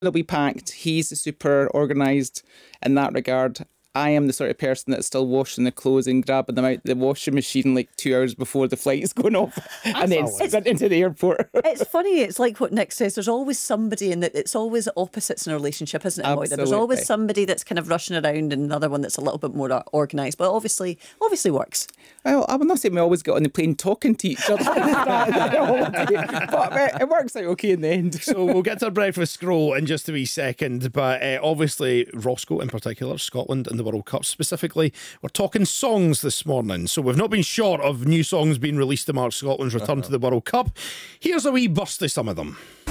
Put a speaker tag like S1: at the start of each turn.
S1: It'll be packed. He's super organised in that regard. I am the sort of person that's still washing the clothes and grabbing them out the washing machine like 2 hours before the flight's going off and then sprint into the airport.
S2: It's funny, it's like what Nick says, there's always somebody, and it's always opposites in a relationship, isn't it, Moira? There's always somebody that's kind of rushing around and another one that's a little bit more organised, but obviously works.
S1: Well, I will not say we always get on the plane talking to each other, but it works out okay in the end.
S3: So we'll get to our breakfast scroll in just a wee second, but obviously Roscoe in particular, Scotland and the World Cup specifically, we're talking songs this morning, so we've not been short of new songs being released to mark Scotland's return to the World Cup. Here's a wee burst of some of them.